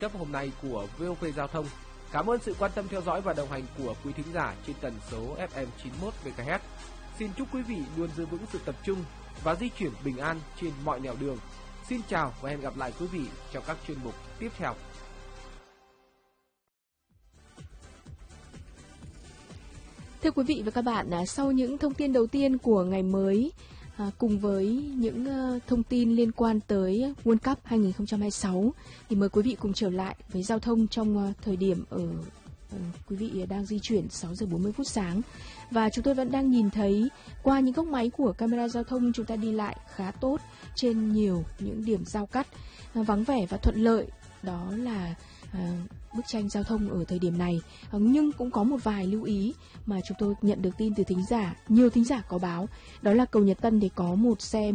Cấp hôm nay của VOV Giao thông. Cảm ơn sự quan tâm theo dõi và đồng hành của quý thính giả trên tần số FM 91 MHz. Xin chúc quý vị luôn giữ vững sự tập trung và di chuyển bình an trên mọi nẻo đường. Xin chào và hẹn gặp lại quý vị trong các chuyên mục tiếp theo. Thưa quý vị và các bạn, sau những thông tin đầu tiên của ngày mới, cùng với những thông tin liên quan tới World Cup 2026, thì mời quý vị cùng trở lại với giao thông trong thời điểm quý vị đang di chuyển 6 giờ 40 phút sáng. Và chúng tôi vẫn đang nhìn thấy qua những góc máy của camera giao thông, chúng ta đi lại khá tốt trên nhiều những điểm giao cắt vắng vẻ và thuận lợi. Đó là bức tranh giao thông ở thời điểm này. Nhưng cũng có một vài lưu ý mà chúng tôi nhận được tin từ thính giả, nhiều thính giả có báo, đó là cầu Nhật Tân thì có một xe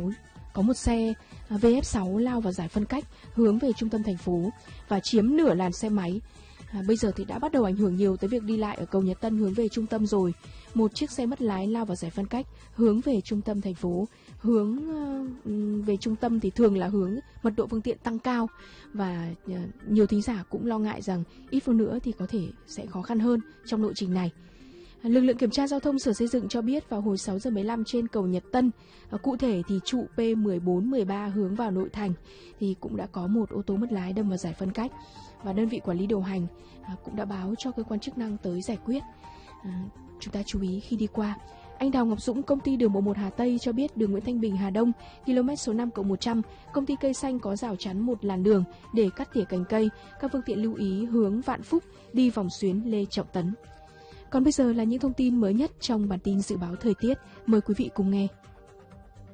VF6 lao vào giải phân cách hướng về trung tâm thành phố và chiếm nửa làn xe máy. Bây giờ thì đã bắt đầu ảnh hưởng nhiều tới việc đi lại ở cầu Nhật Tân hướng về trung tâm rồi. Một chiếc xe mất lái lao vào giải phân cách hướng về trung tâm thành phố. Hướng về trung tâm thì thường là hướng mật độ phương tiện tăng cao, và nhiều thính giả cũng lo ngại rằng ít phút nữa thì có thể sẽ khó khăn hơn trong lộ trình này. Lực lượng kiểm tra giao thông Sở Xây dựng cho biết vào hồi 6 giờ 15 trên cầu Nhật Tân, cụ thể thì trụ P14, 13 hướng vào nội thành thì cũng đã có một ô tô mất lái đâm vào giải phân cách, và đơn vị quản lý điều hành cũng đã báo cho cơ quan chức năng tới giải quyết. Chúng ta chú ý khi đi qua. Anh Đào Ngọc Dũng, công ty đường bộ 1 Hà Tây cho biết đường Nguyễn Thanh Bình Hà Đông, km số 5+100, công ty cây xanh có rào chắn một làn đường để cắt tỉa cành cây. Các phương tiện lưu ý hướng Vạn Phúc đi vòng xuyến Lê Trọng Tấn. Còn bây giờ là những thông tin mới nhất trong bản tin dự báo thời tiết. Mời quý vị cùng nghe.